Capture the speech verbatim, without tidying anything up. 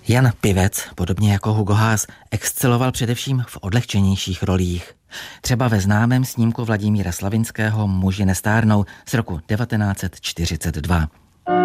Jan Pivec, podobně jako Hugo Haas, exceloval především v odlehčenějších rolích. Třeba ve známém snímku Vladimíra Slavinského Muži nestárnou z roku devatenáct set čtyřicet dva.